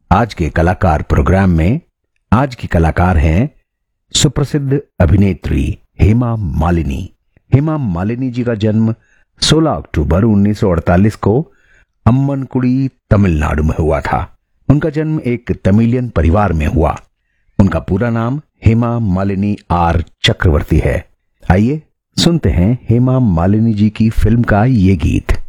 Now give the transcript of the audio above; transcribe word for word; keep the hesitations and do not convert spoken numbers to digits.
आज के कलाकार प्रोग्राम में आज की कलाकार हैं सुप्रसिद्ध अभिनेत्री हेमा मालिनी। हेमा मालिनी जी का जन्म सोलह अक्टूबर उन्नीस सौ अड़तालीस को अम्मनकुड़ी, तमिलनाडु में हुआ था। उनका जन्म एक तमिलियन परिवार में हुआ। उनका पूरा नाम हेमा मालिनी आर चक्रवर्ती है। आइए सुनते हैं हेमा मालिनी जी की फिल्म का ये गीत।